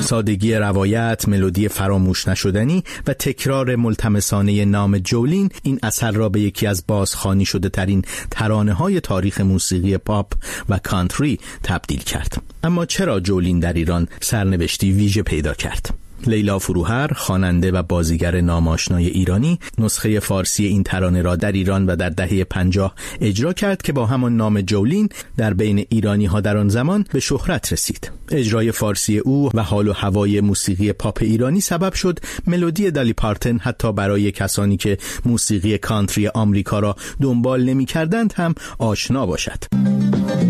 سادگی روایت، ملودی فراموش نشدنی و تکرار ملتمسانه نام جولین این اثر را به یکی از بازخوانی شده ترین ترانه‌های تاریخ موسیقی پاپ و کانتری تبدیل کرد. اما چرا جولین در ایران سرنوشتی ویژه پیدا کرد؟ لیلا فروهر، خواننده و بازیگر ناماشنای ایرانی، نسخه فارسی این ترانه را در ایران و در دهه 50 اجرا کرد که با همان نام جولین در بین ایرانی‌ها در آن زمان به شهرت رسید. اجرای فارسی او و حال و هوای موسیقی پاپ ایرانی سبب شد ملودی دالی پارتن حتی برای کسانی که موسیقی کانتری آمریکا را دنبال نمی‌کردند هم آشنا باشد.